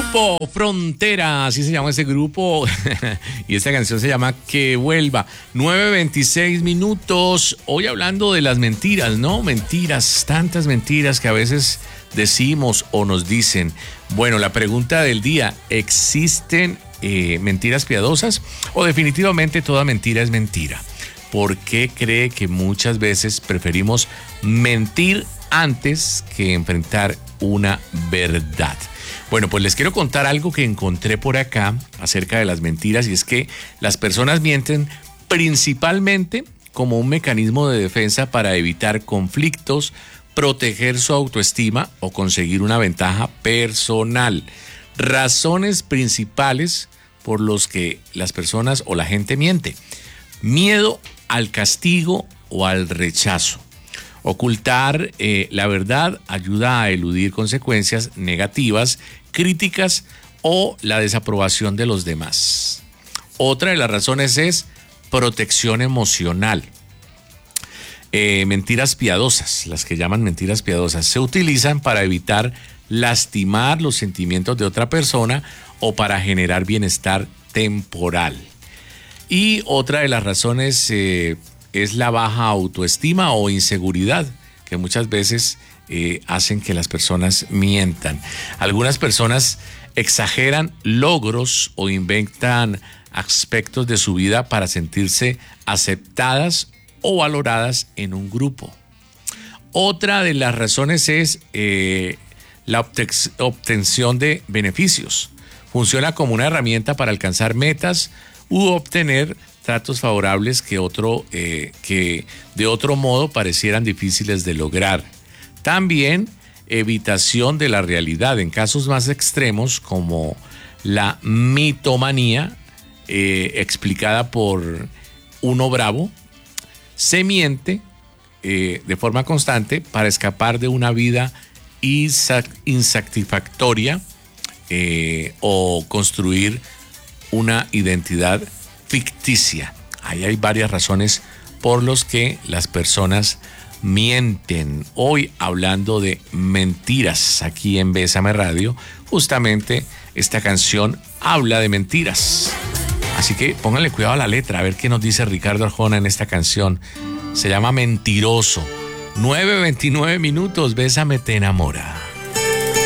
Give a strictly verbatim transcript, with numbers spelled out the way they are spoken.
Grupo Frontera, así se llama ese grupo. Y esta canción se llama Que Vuelva. nueve veintiséis minutos. Hoy hablando de las mentiras, ¿no? Mentiras, tantas mentiras que a veces decimos o nos dicen. Bueno, la pregunta del día: ¿existen eh, mentiras piadosas? ¿O definitivamente toda mentira es mentira? ¿Por qué cree que muchas veces preferimos mentir antes que enfrentar una verdad? Bueno, pues les quiero contar algo que encontré por acá acerca de las mentiras, y es que las personas mienten principalmente como un mecanismo de defensa para evitar conflictos, proteger su autoestima o conseguir una ventaja personal. Razones principales por los que las personas o la gente miente: miedo al castigo o al rechazo. Ocultar eh, la verdad ayuda a eludir consecuencias negativas, críticas o la desaprobación de los demás. Otra de las razones es protección emocional. Eh, mentiras piadosas, las que llaman mentiras piadosas, se utilizan para evitar lastimar los sentimientos de otra persona o para generar bienestar temporal. Y otra de las razones eh, es la baja autoestima o inseguridad, que muchas veces eh, hacen que las personas mientan. Algunas personas exageran logros o inventan aspectos de su vida para sentirse aceptadas o valoradas en un grupo. Otra de las razones es eh, la obten- obtención de beneficios. Funciona como una herramienta para alcanzar metas u obtener tratos favorables que, otro, eh, que de otro modo parecieran difíciles de lograr. También evitación de la realidad. En casos más extremos, como la mitomanía, eh, explicada por uno bravo, se miente eh, de forma constante para escapar de una vida insatisfactoria eh, o construir una identidad ficticia. Ahí hay varias razones por las que las personas mienten. Hoy, hablando de mentiras aquí en Bésame Radio, justamente esta canción habla de mentiras. Así que pónganle cuidado a la letra, a ver qué nos dice Ricardo Arjona en esta canción. Se llama Mentiroso. nueve veintinueve minutos, Bésame te enamora.